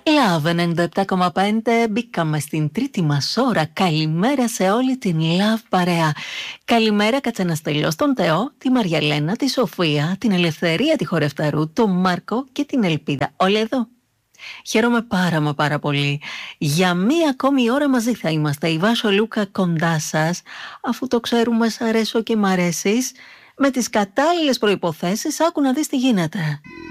Love 97,5, μπήκαμε στην τρίτη μας ώρα. Καλημέρα σε όλη την Love παρέα. Καλημέρα Κατσαναστελιό, τον Θεό, τη Μαριαλένα, τη Σοφία, την Ελευθερία, τη Χορευταρού, τον Μάρκο και την Ελπίδα. Όλοι εδώ. Χαίρομαι πάρα πολύ. Για μία ακόμη ώρα μαζί θα είμαστε. Η Βάσο Λούκα κοντά σας, αφού το ξέρουμε σ' αρέσω και μ' αρέσεις. Με τις κατάλληλες προϋποθέσεις, άκου να δεις τι γίνεται.